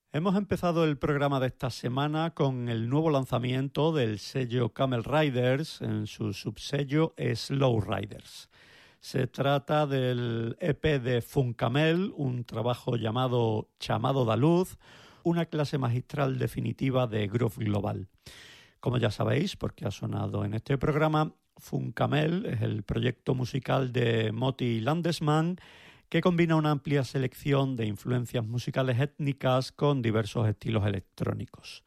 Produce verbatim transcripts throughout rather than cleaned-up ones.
Hemos empezado el programa de esta semana con el nuevo lanzamiento del sello Camel Riders en su subsello Slow Riders. Se trata del E P de Funcamel, un trabajo llamado Chamado da Luz, una clase magistral definitiva de groove global. Como ya sabéis, porque ha sonado en este programa, Funcamel es el proyecto musical de Moti Landesman, que combina una amplia selección de influencias musicales étnicas con diversos estilos electrónicos.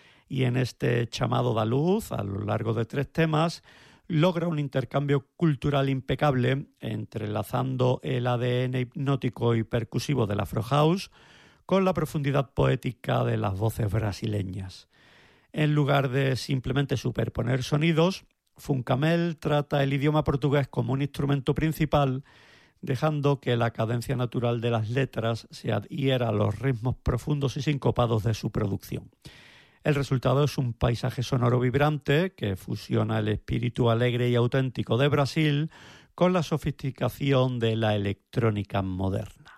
Y en este Chamado da Luz, a lo largo de tres temas, logra un intercambio cultural impecable, entrelazando el A D N hipnótico y percusivo del Afro House con la profundidad poética de las voces brasileñas. En lugar de simplemente superponer sonidos, Funcamel trata el idioma portugués como un instrumento principal, dejando que la cadencia natural de las letras se adhiera a los ritmos profundos y sincopados de su producción. El resultado es un paisaje sonoro vibrante que fusiona el espíritu alegre y auténtico de Brasil con la sofisticación de la electrónica moderna.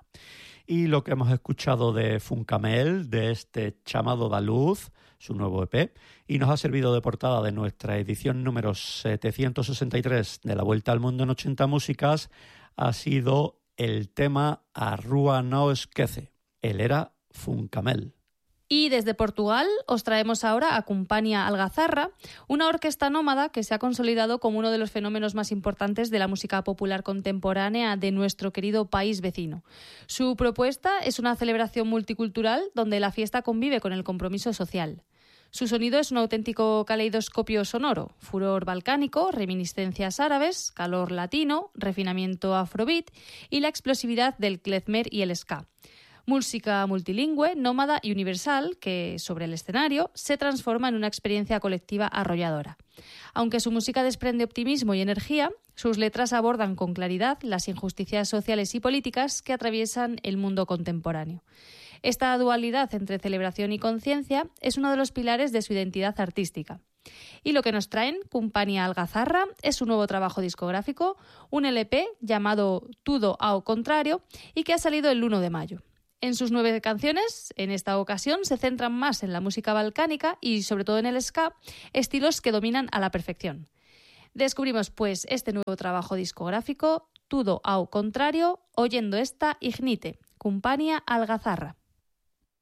Y lo que hemos escuchado de Funcamel, de este Chamado da Luz, su nuevo E P, y nos ha servido de portada de nuestra edición número setecientos sesenta y tres de La Vuelta al Mundo en ochenta Músicas, ha sido el tema A Rúa Não Esquece. Él era Funcamel. Y desde Portugal os traemos ahora a Companhia Algazarra, una orquesta nómada que se ha consolidado como uno de los fenómenos más importantes de la música popular contemporánea de nuestro querido país vecino. Su propuesta es una celebración multicultural donde la fiesta convive con el compromiso social. Su sonido es un auténtico caleidoscopio sonoro, furor balcánico, reminiscencias árabes, calor latino, refinamiento afrobeat y la explosividad del klezmer y el ska. Música multilingüe, nómada y universal que, sobre el escenario, se transforma en una experiencia colectiva arrolladora. Aunque su música desprende optimismo y energía, sus letras abordan con claridad las injusticias sociales y políticas que atraviesan el mundo contemporáneo. Esta dualidad entre celebración y conciencia es uno de los pilares de su identidad artística. Y lo que nos traen, Companhia Algazarra, es un nuevo trabajo discográfico, un L P llamado Tudo ao Contrário y que ha salido el uno de mayo. En sus nueve canciones, en esta ocasión, se centran más en la música balcánica y sobre todo en el ska, estilos que dominan a la perfección. Descubrimos pues este nuevo trabajo discográfico, Tudo ao Contrário, oyendo esta Ignite, Companhia Algazarra.